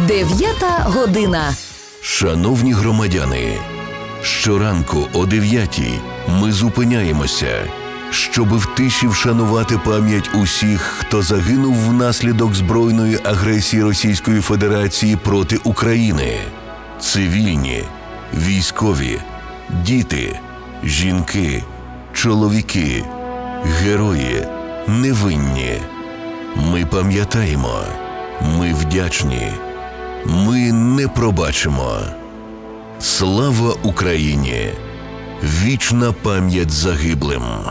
9 година. Шановні громадяни, щоранку о 9-й ми зупиняємося, щоби в тиші вшанувати пам'ять усіх, хто загинув внаслідок збройної агресії Російської Федерації проти України. Цивільні, військові, діти, жінки, чоловіки, герої, невинні. Ми пам'ятаємо, ми вдячні, ми не пробачимо. Слава Україні! Вічна пам'ять загиблим!